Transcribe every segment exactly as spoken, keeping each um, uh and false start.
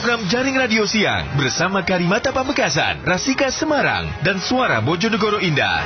program Jaring Radio Siang bersama Karimata Pamekasan, Rasika Semarang, dan Suara Bojonegoro Indah.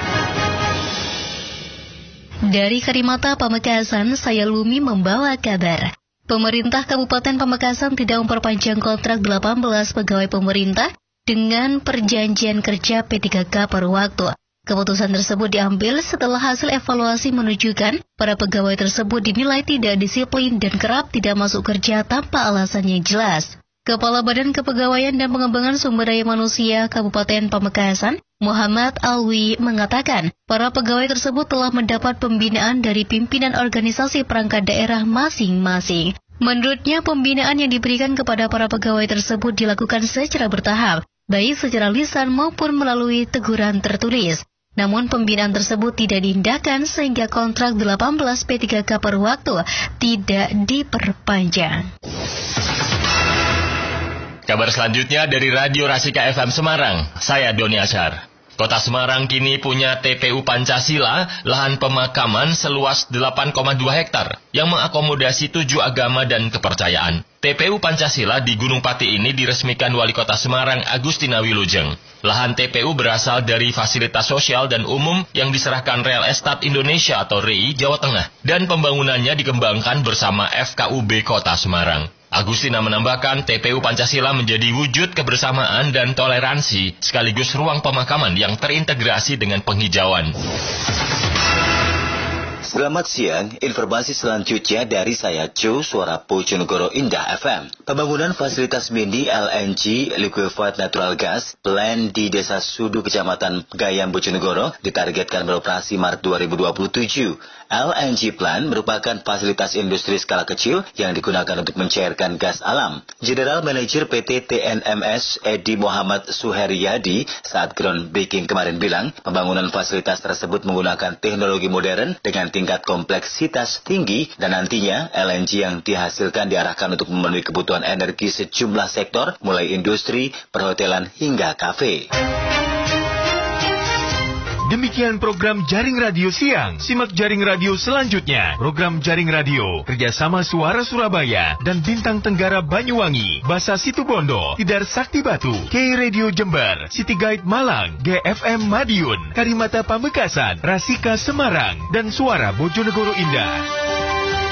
Dari Karimata Pamekasan, saya Lumi membawa kabar. Pemerintah Kabupaten Pamekasan tidak memperpanjang kontrak delapan belas pegawai pemerintah dengan perjanjian kerja P tiga K per waktu. Keputusan tersebut diambil setelah hasil evaluasi menunjukkan para pegawai tersebut dinilai tidak disiplin dan kerap tidak masuk kerja tanpa alasan yang jelas. Kepala Badan Kepegawaian dan Pengembangan Sumber Daya Manusia Kabupaten Pamekasan, Muhammad Alwi, mengatakan para pegawai tersebut telah mendapat pembinaan dari pimpinan organisasi perangkat daerah masing-masing. Menurutnya, pembinaan yang diberikan kepada para pegawai tersebut dilakukan secara bertahap, baik secara lisan maupun melalui teguran tertulis. Namun pembinaan tersebut tidak diindahkan sehingga kontrak delapan belas P tiga K per waktu tidak diperpanjang. Kabar selanjutnya dari Radio Rasika F M Semarang, saya Doni Ashar. Kota Semarang kini punya T P U Pancasila, lahan pemakaman seluas delapan koma dua hektar, yang mengakomodasi tujuh agama dan kepercayaan. T P U Pancasila di Gunung Pati ini diresmikan Wali Kota Semarang Agustina Wilujeng. Lahan T P U berasal dari fasilitas sosial dan umum yang diserahkan Real Estate Indonesia atau R E I Jawa Tengah, dan pembangunannya dikembangkan bersama F K U B Kota Semarang. Agustina menambahkan T P U Pancasila menjadi wujud kebersamaan dan toleransi sekaligus ruang pemakaman yang terintegrasi dengan penghijauan. Selamat siang, informasi selanjutnya dari saya Jo, Suara Bojonegoro Indah F M. Pembangunan fasilitas mini L N G Liquefied Natural Gas plant di Desa Sudu, Kecamatan Gayam, Bojonegoro ditargetkan beroperasi Maret dua ribu dua puluh tujuh. L N G plant merupakan fasilitas industri skala kecil yang digunakan untuk mencairkan gas alam. General Manager P T T N M S Edi Muhammad Suheryadi saat groundbreaking kemarin bilang, pembangunan fasilitas tersebut menggunakan teknologi modern dengan tingkat kompleksitas tinggi dan nantinya L N G yang dihasilkan diarahkan untuk memenuhi kebutuhan energi sejumlah sektor mulai industri, perhotelan hingga kafe. Demikian program Jaring Radio Siang. Simak Jaring Radio selanjutnya. Program Jaring Radio kerjasama Suara Surabaya dan Bintang Tenggara Banyuwangi, Basa Situbondo, Tidar Sakti Batu, K Radio Jember, City Guide Malang, G F M Madiun, Karimata Pamekasan, Rasika Semarang, dan Suara Bojonegoro Indah.